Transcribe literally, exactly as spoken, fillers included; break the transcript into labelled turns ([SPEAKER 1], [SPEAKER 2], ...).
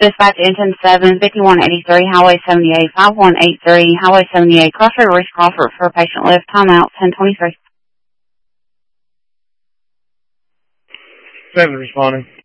[SPEAKER 1] Dispatch engine seven, fifty-one eighty-three, Highway seventy-eight, five one eight three, Highway seventy-eight, Crossroad Reach Crawford for patient lift, timeout, ten twenty-three.
[SPEAKER 2] Seven responding.